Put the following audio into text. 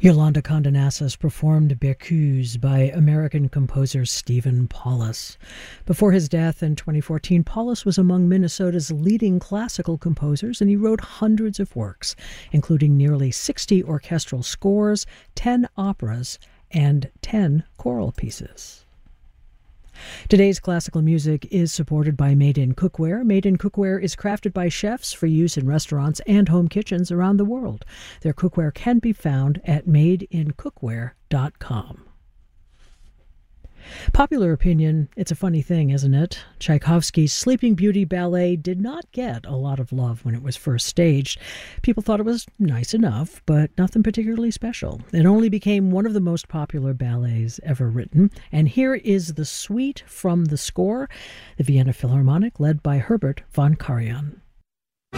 Yolanda Condenasas performed Berceuse by American composer Stephen Paulus. Before his death in 2014, Paulus was among Minnesota's leading classical composers, and he wrote hundreds of works, including nearly 60 orchestral scores, 10 operas, and 10 choral pieces. Today's classical music is supported by Made in Cookware. Made in Cookware is crafted by chefs for use in restaurants and home kitchens around the world. Their cookware can be found at madeincookware.com. Popular opinion, it's a funny thing, isn't it? Tchaikovsky's Sleeping Beauty ballet did not get a lot of love when it was first staged. People thought it was nice enough, but nothing particularly special. It only became one of the most popular ballets ever written. And here is the suite from the score, the Vienna Philharmonic, led by Herbert von Karajan.